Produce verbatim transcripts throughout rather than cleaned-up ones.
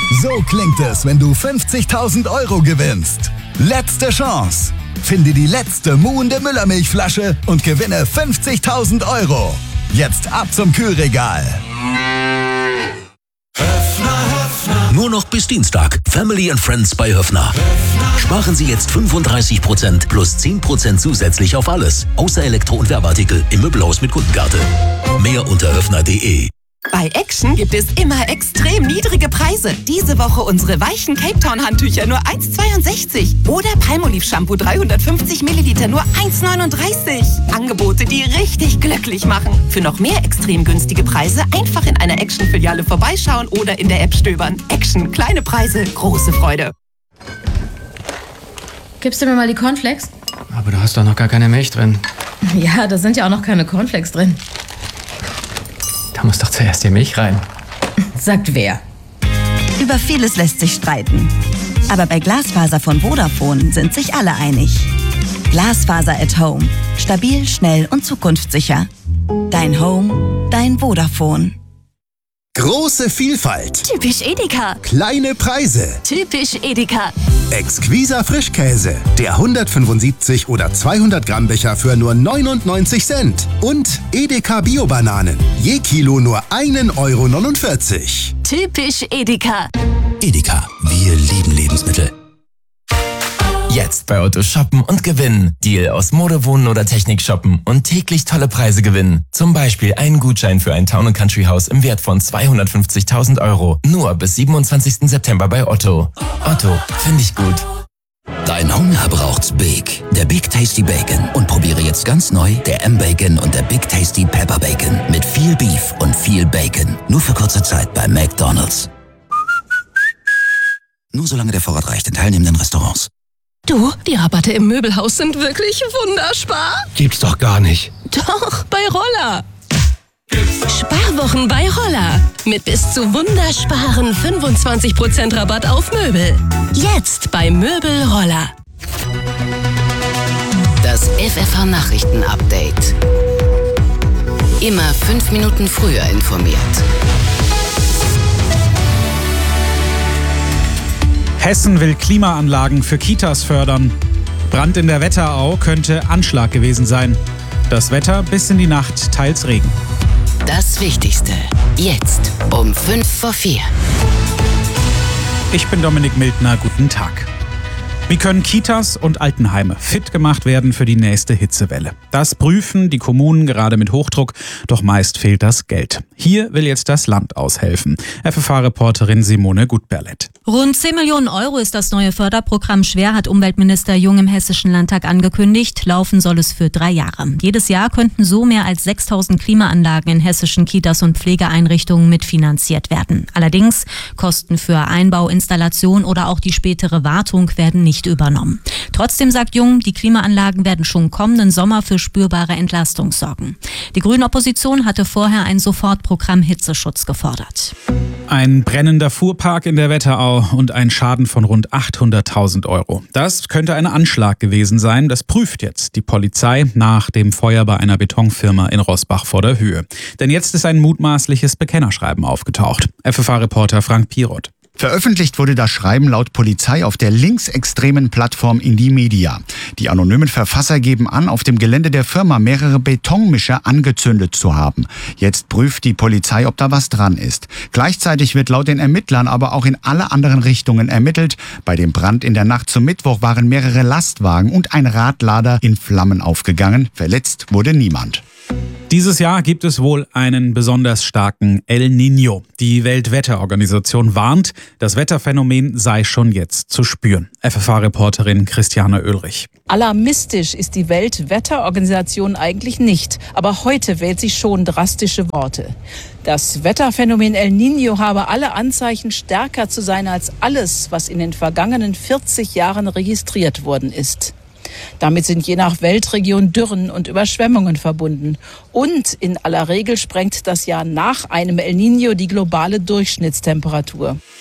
So klingt es, wenn du fünfzigtausend Euro gewinnst. Letzte Chance. Finde die letzte muhende Müllermilchflasche und gewinne fünfzigtausend Euro. Jetzt ab zum Kühlregal. Nur noch bis Dienstag. Family and Friends bei Höffner. Sparen Sie jetzt fünfunddreißig Prozent plus zehn Prozent zusätzlich auf alles. Außer Elektro- und Werbeartikel im Möbelhaus mit Kundenkarte. Mehr unter höffner punkt de. Bei Action gibt es immer extrem niedrige Preise. Diese Woche unsere weichen Cape Town Handtücher nur eins Komma zweiundsechzig. Oder Palmolive Shampoo dreihundertfünfzig Milliliter nur eins Komma neununddreißig. Angebote, die richtig glücklich machen. Für noch mehr extrem günstige Preise einfach in einer Action-Filiale vorbeischauen oder in der App stöbern. Action, kleine Preise, große Freude. Gibst du mir mal die Cornflakes? Aber du hast doch noch gar keine Milch drin. Ja, da sind ja auch noch keine Cornflakes drin. Da muss doch zuerst die Milch rein. Sagt wer? Über vieles lässt sich streiten. Aber bei Glasfaser von Vodafone sind sich alle einig. Glasfaser at Home. Stabil, schnell und zukunftssicher. Dein Home, dein Vodafone. Große Vielfalt. Typisch Edeka. Kleine Preise. Typisch Edeka. Exquiser Frischkäse. Der hundertfünfundsiebzig oder zweihundert Gramm Becher für nur neunundneunzig Cent. Und Edeka Bio-Bananen. Je Kilo nur ein Euro neunundvierzig. Typisch Edeka. Edeka, wir lieben Lebensmittel. Jetzt bei Otto shoppen und gewinnen. Deal aus Mode, Wohnen oder Technik shoppen und täglich tolle Preise gewinnen. Zum Beispiel einen Gutschein für ein Town- und Country-Haus im Wert von zweihundertfünfzigtausend Euro. Nur bis siebenundzwanzigsten September bei Otto. Otto, finde ich gut. Dein Hunger braucht's Big. Der Big Tasty Bacon. Und probiere jetzt ganz neu der M-Bacon und der Big Tasty Pepper Bacon. Mit viel Beef und viel Bacon. Nur für kurze Zeit bei McDonald's. Nur solange der Vorrat reicht in teilnehmenden Restaurants. Du, die Rabatte im Möbelhaus sind wirklich wunderspar. Gibt's doch gar nicht. Doch, bei Roller. Sparwochen bei Roller. Mit bis zu wundersparen fünfundzwanzig Prozent Rabatt auf Möbel. Jetzt bei Möbel Roller. Das F F H-Nachrichten-Update. Immer fünf Minuten früher informiert. Hessen will Klimaanlagen für Kitas fördern. Brand in der Wetterau könnte Anschlag gewesen sein. Das Wetter bis in die Nacht, teils Regen. Das Wichtigste. Jetzt um fünf vor vier. Ich bin Dominik Mildner, guten Tag. Wie können Kitas und Altenheime fit gemacht werden für die nächste Hitzewelle? Das prüfen die Kommunen gerade mit Hochdruck, doch meist fehlt das Geld. Hier will jetzt das Land aushelfen. F F H-Reporterin Simone Gutberlet. Rund zehn Millionen Euro ist das neue Förderprogramm schwer, hat Umweltminister Jung im Hessischen Landtag angekündigt. Laufen soll es für drei Jahre. Jedes Jahr könnten so mehr als sechstausend Klimaanlagen in hessischen Kitas und Pflegeeinrichtungen mitfinanziert werden. Allerdings Kosten für Einbau, Installation oder auch die spätere Wartung werden nicht übernommen. Trotzdem sagt Jung, die Klimaanlagen werden schon kommenden Sommer für spürbare Entlastung sorgen. Die grüne Opposition hatte vorher ein Sofortprogramm Hitzeschutz gefordert. Ein brennender Fuhrpark in der Wetterau und ein Schaden von rund achthunderttausend Euro. Das könnte ein Anschlag gewesen sein. Das prüft jetzt die Polizei nach dem Feuer bei einer Betonfirma in Roßbach vor der Höhe. Denn jetzt ist ein mutmaßliches Bekennerschreiben aufgetaucht. F F H-Reporter Frank Piroth. Veröffentlicht wurde das Schreiben laut Polizei auf der linksextremen Plattform Indymedia. Die anonymen Verfasser geben an, auf dem Gelände der Firma mehrere Betonmischer angezündet zu haben. Jetzt prüft die Polizei, ob da was dran ist. Gleichzeitig wird laut den Ermittlern aber auch in alle anderen Richtungen ermittelt. Bei dem Brand in der Nacht zum Mittwoch waren mehrere Lastwagen und ein Radlader in Flammen aufgegangen. Verletzt wurde niemand. Dieses Jahr gibt es wohl einen besonders starken El Niño. Die Weltwetterorganisation warnt, das Wetterphänomen sei schon jetzt zu spüren. F F H-Reporterin Christiane Oehlrich. Alarmistisch ist die Weltwetterorganisation eigentlich nicht. Aber heute wählt sie schon drastische Worte. Das Wetterphänomen El Niño habe alle Anzeichen, stärker zu sein als alles, was in den vergangenen vierzig Jahren registriert worden ist. Damit sind je nach Weltregion Dürren und Überschwemmungen verbunden. Und in aller Regel sprengt das Jahr nach einem El Niño die globale Durchschnittstemperatur.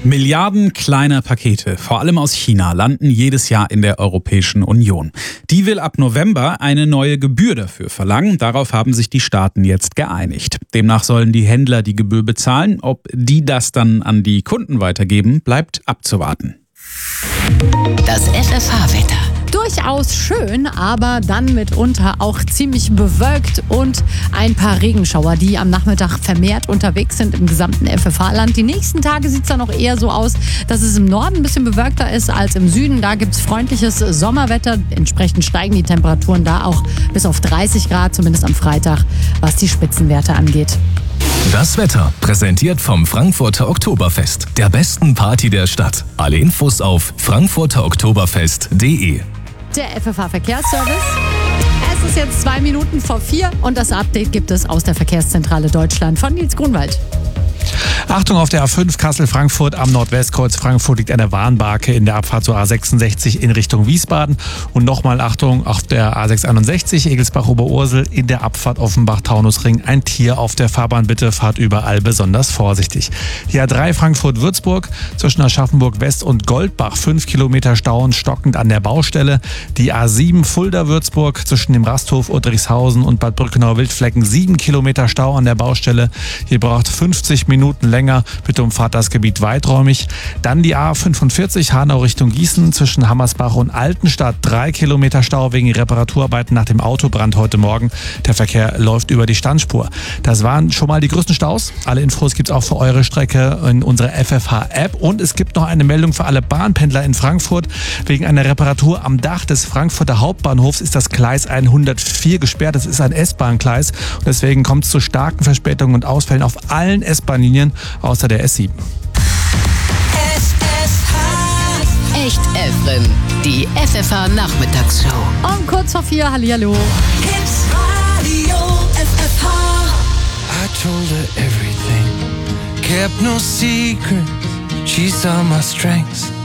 Milliarden kleiner Pakete, vor allem aus China, landen jedes Jahr in der Europäischen Union. Die will ab November eine neue Gebühr dafür verlangen. Darauf haben sich die Staaten jetzt geeinigt. Demnach sollen die Händler die Gebühr bezahlen. Ob die das dann an die Kunden weitergeben, bleibt abzuwarten. Das F F H-Wetter. Durchaus schön, aber dann mitunter auch ziemlich bewölkt und ein paar Regenschauer, die am Nachmittag vermehrt unterwegs sind im gesamten F F H-Land. Die nächsten Tage sieht es dann noch eher so aus, dass es im Norden ein bisschen bewölkter ist als im Süden. Da gibt es freundliches Sommerwetter. Entsprechend steigen die Temperaturen da auch bis auf dreißig Grad, zumindest am Freitag, was die Spitzenwerte angeht. Das Wetter präsentiert vom Frankfurter Oktoberfest, der besten Party der Stadt. Alle Infos auf frankfurter oktoberfest punkt de. Der F F H-Verkehrsservice. Es ist jetzt zwei Minuten vor vier und das Update gibt es aus der Verkehrszentrale Deutschland von Nils Grunwald. Achtung auf der A fünf Kassel-Frankfurt am Nordwestkreuz Frankfurt liegt eine Warnbarke in der Abfahrt zur A sechsundsechzig in Richtung Wiesbaden. Und nochmal Achtung auf der A sechshunderteinundsechzig Egelsbach-Oberursel in der Abfahrt Offenbach-Taunusring. Ein Tier auf der Fahrbahn, bitte fahrt überall besonders vorsichtig. Die A drei Frankfurt-Würzburg zwischen Aschaffenburg-West und Goldbach fünf Kilometer Stau und stockend an der Baustelle. Die A sieben Fulda-Würzburg zwischen dem Rasthof Udrickhausen und Bad Brückenau-Wildflecken sieben Kilometer Stau an der Baustelle. Ihr braucht fünfzig Minuten länger. Bitte umfahrt das Gebiet weiträumig. Dann die A fünfundvierzig Hanau Richtung Gießen zwischen Hammersbach und Altenstadt. Drei Kilometer Stau wegen Reparaturarbeiten nach dem Autobrand heute Morgen. Der Verkehr läuft über die Standspur. Das waren schon mal die größten Staus. Alle Infos gibt es auch für eure Strecke in unserer F F H-App. Und es gibt noch eine Meldung für alle Bahnpendler in Frankfurt. Wegen einer Reparatur am Dach des Frankfurter Hauptbahnhofs ist das Gleis hundertvier gesperrt. Das ist ein S-Bahn-Gleis. Und deswegen kommt es zu starken Verspätungen und Ausfällen auf allen S-Bahn-Linien außer der S sieben. Echt Evren, die F F H-Nachmittagsshow. Um kurz vor vier, hallihallo. Hits Radio F F H. I told her everything, kept no secret. She saw my strengths